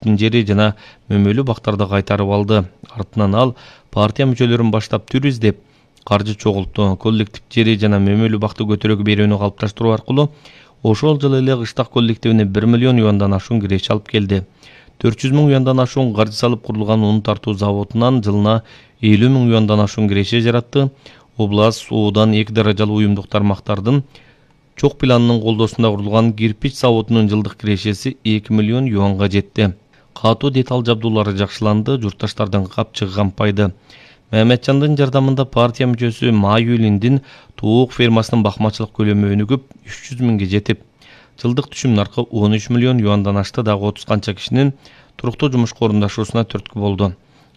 коллективдин жери жана мөмөлүү бактарды кайтарып алды. Артынан ал партия мүчөлөрүн баштап түр издеп каржы чогултту. Коллектив жери жана мөмөлүү бакты көтөрүүгө берүүнү калыпташтыруу аркылуу ошол жылы эле кыштак коллективине 1 миллион юандан ашуун киреше алып келди. 400 миң юандан ашуун каржы салып курулган ун тартуу заводунан жылына 50 миң юандан ашуун киреше жаратты. Област суудан 2 даражалуу уюмдук тармактардын чок планынын колдоосунда курулган кирпич заводунун жылдык кирешеси 2 миллион юанга жетти. Катуу деталь жабдуулары жакшыланды, журтташтардын капчыгы кампайды. Мehmetjandын жардамында партия мүчөсү Майюлиндин туук фермасынын бакмачылык көлөмү өнүгүп 300 миңге жетип, жылдык түшүм наркы 13 миллион юандан ашты. Дагы 30 канча кишинин туруктуу жумушка орундашуусуна түрткү болду.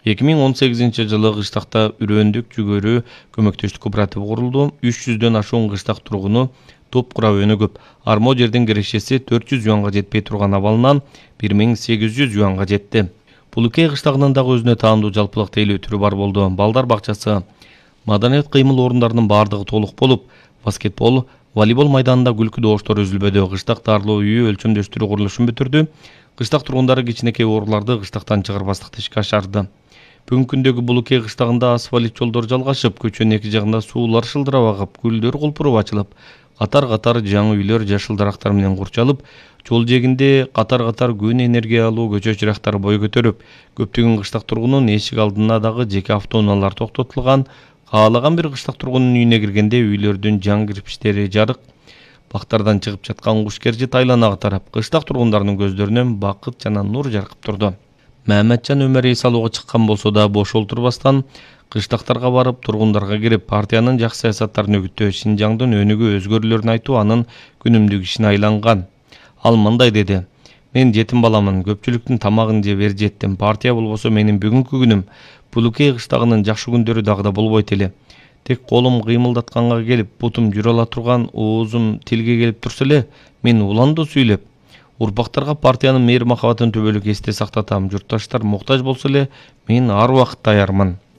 2018 жылы кыштакта Үрөндүк жүгөрү көмөктөштүк кооперативи курулду. 300дөн ашуун кыштак тургуну топ курап өнүгүп, армо жердин кирешеси 400 юанга жетпей турган абалынан 1800 юанга жетти. Булукей кыштагынын дагы өзүнө таандуу жалпылык тейлөө түрү бар болду. Балдар бакчасы, маданият кыймыл орундарынын бардыгы толук болуп, баскетбол, волейбол майданында күлкү добуштор үзүлбөдү. Кыштак тарлоо үйү өлчөмдөштүрүү курулушун бүтүрдү. Кыштак тургундары кичинекей ооруларды кыштактан чыгарбастыкты ишке ашырды. Бүгүнкү күндөгү Булукей кыштагында асфальт жолдор жалгашып, көчөнүн эки жагында суулар шылдырап агып, гүлдөр кулпуруп ачылып, катар-катар жаңы үйлөр жашыл дарактар менен курчалып, жол жээгинде катар-катар күн энергия алуу көчө чырактары бой көтөрүп, көптөгөн кыштак тургунун эшик алдына дагы жеке автоунаалар токтотулган. Каалаган бир кыштак тургунун үйүнө киргенде үйлөрдүн жаңы кирпичтери жарык, бактардан чыгып жаткан куш кержит айланага тарап, кыштак тургундарынын көздөрүнөн бакыт жана нур жаркып турду. Мehmetjan өмөр эс алууга чыккан болсо да бош олтурбастан кыштактарга барып, тургундарга кирип, партиянын жакшы саясаттарын өгүттөө, Шинжаңдын өнүгүү өзгөрүүлөрүн айтуу анын күнүмдүк ишине айланган. Ал мындай деди: "Мен жетим баламын, көпчүлүктүн тамагын жеп эр жеттим. Партия болбосо менин бүгүнкү күнүм, Булукей кыштагынын жакшы күндөрү дагы да болбойт эле. Тек колум кыймылдатканга келип, бутум жүрө ала турган, оозум тилге келип турса эле, мен уландуу сүйлөп, урпактарга партиянын мейир махабатын түбөлүк эсте сактатам. Журтташтар муктаж болсо эле, мен ар убакыт даярмын."